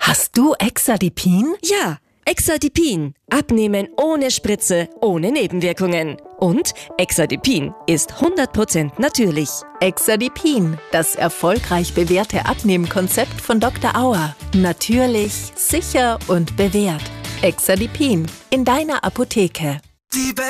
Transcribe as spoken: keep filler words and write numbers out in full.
Hast du Exadipin? Ja, Exadipin. Abnehmen ohne Spritze, ohne Nebenwirkungen. Und Exadipin ist hundert Prozent natürlich. Exadipin, das erfolgreich bewährte Abnehmkonzept von Doktor Auer. Natürlich, sicher und bewährt. Exadipin in deiner Apotheke.